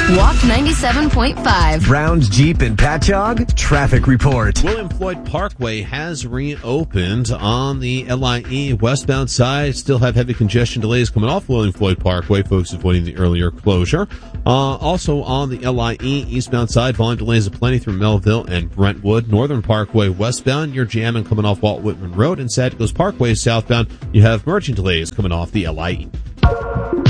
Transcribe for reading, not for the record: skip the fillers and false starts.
Walk 97.5. Brown's Jeep in Patchogue, traffic report. William Floyd Parkway has reopened on the LIE westbound side. Still have heavy congestion delays coming off William Floyd Parkway. Folks avoiding the earlier closure. Also on the LIE eastbound side, volume delays aplenty through Melville and Brentwood. Northern Parkway westbound, you're jamming coming off Walt Whitman Road. And Sagicos Parkway southbound, you have merging delays coming off the LIE.